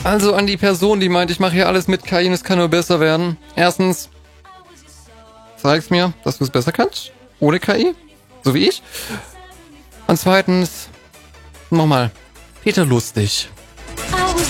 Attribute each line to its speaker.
Speaker 1: Also an die Person, die meint, ich mache hier alles mit KI und es kann nur besser werden. Erstens, zeig's mir, dass du es besser kannst. Ohne KI. So wie ich. Und zweitens, nochmal, Peter Lustig.